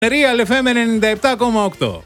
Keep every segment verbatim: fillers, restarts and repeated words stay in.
Real εφ εμ ενενήντα επτά κόμμα οκτώ.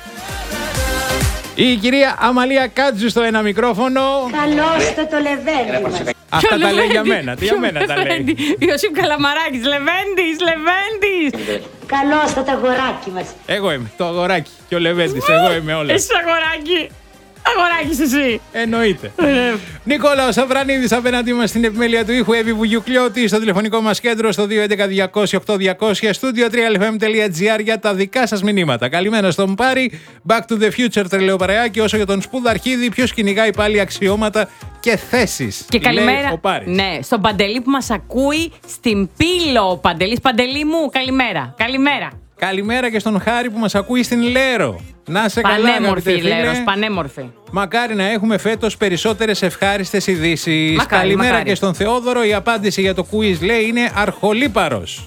Η κυρία Αμαλία Κάτζου στο ένα μικρόφωνο. Καλώς το το Λεβέντη μας. Αυτά τα λέει για μένα. Τι για μένα τα λέει. Ιωσήφ Καλαμαράκης, Λεβέντης, Λεβέντης. Καλώς το το αγοράκι μας. Εγώ είμαι το αγοράκι και ο Λεβέντης. Εγώ είμαι όλα. Εσύ αγοράκι. Αγοράκης εσύ. Εννοείται. Νικόλαος Αβρανίδης απέναντί μας στην επιμέλεια του ήχου. Εύη Βουγιουκλιώτη στο τηλεφωνικό μας κέντρο στο δύο έντεκα διακόσια οκτώ διακόσια. Στούντιο τρία ελ εφ εμ τελεία τζι άρ για τα δικά σας μηνύματα. Καλημέρα στον Πάρη. Back to the future τρελαιοπαρεάκι. Όσο για τον Σπουδαρχίδη, ποιος κυνηγάει πάλι αξιώματα και θέσεις. Και καλημέρα. Ο Πάρης. Ναι, στον Παντελή που μας ακούει στην Πύλο. Παντελής, Παντελή μου, καλημέρα. Καλημέρα. Καλημέρα και στον Χάρη που μας ακούει στην Λέρο. Να σε καλά, Πανέμορφη η φίλε. Λέρος, πανέμορφη. Μακάρι να έχουμε φέτος περισσότερες ευχάριστες ειδήσεις. Μακάρι, Καλημέρα μακάρι. και στον Θεόδωρο. Η απάντηση για το quiz λέει είναι αρχολίπαρος.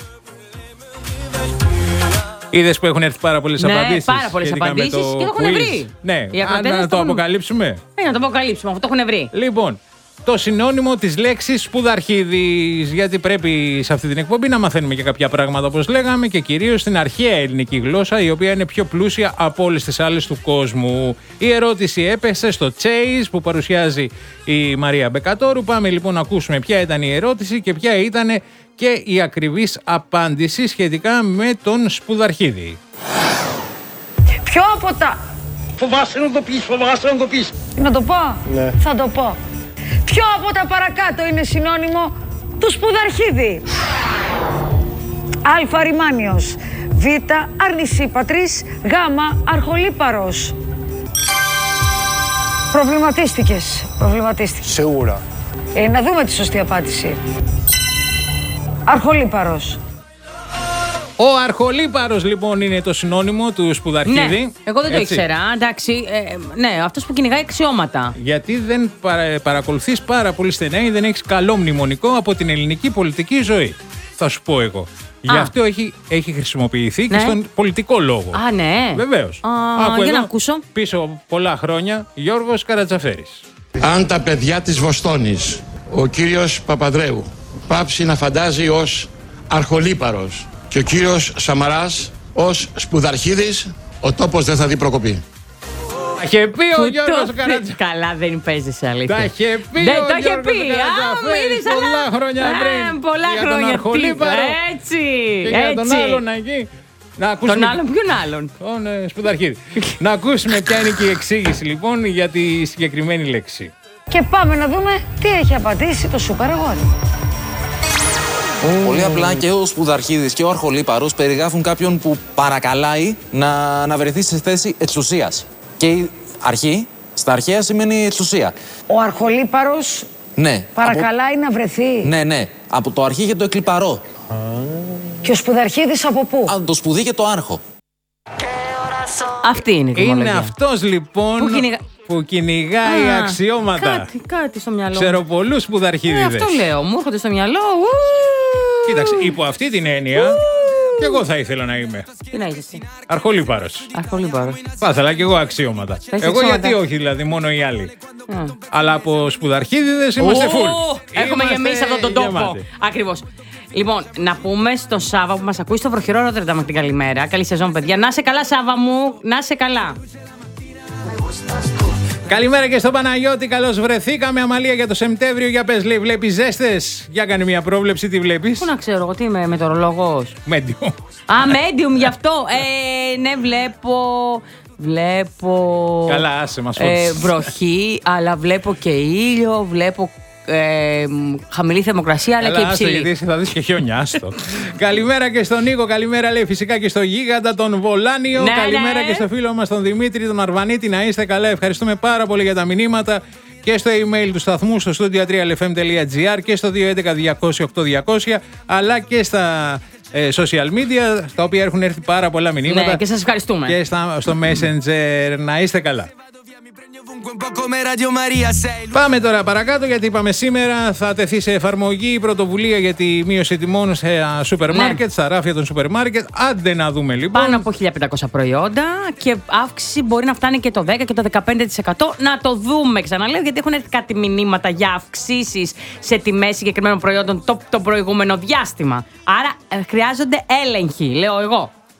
Είδες που έχουν έρθει πάρα πολλές Ναι, απαντήσεις. πάρα πολλές σχετικά με απαντήσεις και το έχουν quiz. βρει. Ναι, Οι αν, ακροατές να το το έχουν- αποκαλύψουμε. Ε, να το αποκαλύψουμε, αυτό το έχουν βρει. Λοιπόν, το συνώνυμο της λέξης Σπουδαρχίδης. Γιατί πρέπει σε αυτή την εκπομπή να μαθαίνουμε και κάποια πράγματα, όπως λέγαμε, και κυρίως στην αρχαία ελληνική γλώσσα, η οποία είναι πιο πλούσια από όλες τις άλλες του κόσμου. Η ερώτηση έπεσε στο Chase που παρουσιάζει η Μαρία Μπεκατόρου. Πάμε λοιπόν να ακούσουμε ποια ήταν η ερώτηση και ποια ήταν και η ακριβής απάντηση σχετικά με τον Σπουδαρχίδη. Ποιο από τα... Φοβάσαι να το πεις, φοβάσαι να το πεις. Να το πω. Ναι. Θα το πω. Ποιο από τα παρακάτω είναι συνώνυμο του Σπουδαρχίδη. Α. Ρημάνιος. Β. Αρνησίπατρης. Γ. Αρχολίπαρος. Προβληματίστηκες. Προβληματίστηκες. Σίγουρα. Ε, να δούμε τη σωστή απάντηση. Αρχολίπαρος. Ο αρχολίπαρος λοιπόν είναι το συνώνυμο του Σπουδαρχίδη. Ναι, εγώ δεν το Έτσι. ήξερα. Εντάξει, ε, ναι, αυτός που κυνηγάει αξιώματα. Γιατί δεν παρα, παρακολουθείς πάρα πολύ στενά ή δεν έχεις καλό μνημονικό από την ελληνική πολιτική ζωή. Θα σου πω εγώ. Γι' αυτό έχει, έχει χρησιμοποιηθεί και Ναι. στον πολιτικό λόγο. Α, ναι. Βεβαίως. Α, Άκου για εδώ, να ακούσω. Πίσω πολλά χρόνια, Γιώργος Καρατζαφέρης. Αν τα παιδιά της Βοστόνης, ο κύριος Παπανδρέου, πάψει να φαντάζει ως αρχολίπαρος και ο κύριος Σαμαράς ως Σπουδαρχίδης, ο τόπος δεν θα δει προκοπή. Τα είχε πει ο Που Γιώργος το- Καρατζαφέρης. Καλά, δεν παίζει σε αλήθεια. Τα είχε πει Ναι, ο τα είχε Γιώργος πει. Α, Καρατζαφέρης είδες, αλλά- πολλά χρόνια Ε, πριν. Πολλά για τον χρόνια. αρχολίπαρο Έτσι. και για τον έτσι. άλλον εκεί. Να ακούσουμε... Τον άλλον, ποιον άλλον. Τον ε, Σπουδαρχίδη. Να ακούσουμε ποια είναι και η εξήγηση λοιπόν για τη συγκεκριμένη λέξη. Και πάμε να δούμε τι έχει απαντήσει το σούπερ αγόρι. Πολύ απλά και ο Σπουδαρχίδης και ο Αρχολίπαρος περιγράφουν κάποιον που παρακαλάει να, να βρεθεί σε θέση εξουσίας. Και η αρχή, στα αρχαία σημαίνει εξουσία. Ο Αρχολίπαρος Ναι. παρακαλάει να βρεθεί. Από, ναι, ναι. Από το αρχή και το εκλιπαρό. Και ο Σπουδαρχίδης από πού? Α, το σπουδί και το άρχο. Αυτή είναι η Είναι τιμολογία. αυτός λοιπόν Που κυνηγα- που κυνηγάει Α, αξιώματα. Κάτι, κάτι στο μυαλό. Ξέρω πολλούς Ε, Σπουδαρχίδηδες. αυτό λέω. Μου έρχονται στο μυαλό. Ου. Κοίταξε, υπό αυτή την έννοια, και εγώ θα ήθελα να είμαι Τι να είσαι εσύ. αρχολίπαρος. Αρχολίπαρος. Θα ήθελα και εγώ αξιώματα. έχεις Εγώ αξιώματα. γιατί όχι, δηλαδή, μόνο οι άλλοι. Α. Αλλά από Σπουδαρχίδηδες είμαστε Ω, full. Έχουμε Είμαστε γεμίσει αυτόν τον τόπο. γεμάτοι. Ακριβώς. Λοιπόν, να πούμε στο Σάβα που μας ακούει στο βροχερό Ρότερνταμ την καλημέρα. Καλή σεζόν, παιδιά. Να σε καλά, Σάβα μου. Να σε καλά. Καλημέρα και στον Παναγιώτη, καλώς βρεθήκαμε. Αμαλία για το Σεπτέμβριο, για πες, λέει, βλέπεις ζέστες. Για κάνει μια πρόβλεψη, τι βλέπεις? Πού να ξέρω εγώ, τι είμαι μετεωρολόγος. Μέντιο. Α, medium γι' αυτό. Ε, ναι, βλέπω. Βλέπω. Καλά, άσε μας ε, φώτισες. βροχή, αλλά βλέπω και ήλιο. Βλέπω ε, μ, χαμηλή θερμοκρασία, αλλά και Καλά, άστο, υψηλή. γιατί εσύ θα δεις και χιόνια, άστο. Καλημέρα και στον Νίκο, καλημέρα λέει φυσικά και στο Γίγαντα, τον Βολάνιο. Ναι, καλημέρα ναι. και στο φίλο μας τον Δημήτρη, τον Αρβανίτη, να είστε καλά. Ευχαριστούμε πάρα πολύ για τα μηνύματα και στο email του σταθμού στο στούντιο τρία ελ εφ εμ τελεία τζι άρ και στο δύο έντεκα διακόσια οκτώ διακόσια, αλλά και στα ε, social media, στα οποία έχουν έρθει πάρα πολλά μηνύματα. Ναι, και σας ευχαριστούμε. Και στα, στο Messenger. Να είστε καλά. Πάμε τώρα παρακάτω, γιατί είπαμε σήμερα θα τεθεί σε εφαρμογή η πρωτοβουλία για τη μείωση τιμών σε σούπερ μάρκετ, Ναι. στα ράφια των σούπερ μάρκετ. Άντε να δούμε λοιπόν. Πάνω από χίλια πεντακόσια προϊόντα και αύξηση μπορεί να φτάνει και το δέκα και το δεκαπέντε τοις εκατό. Να το δούμε, ξαναλέω, γιατί έχουν έρθει κάτι μηνύματα για αυξήσεις σε τιμές συγκεκριμένων προϊόντων το, το προηγούμενο διάστημα. Άρα ε, χρειάζονται έλεγχοι, λέω εγώ.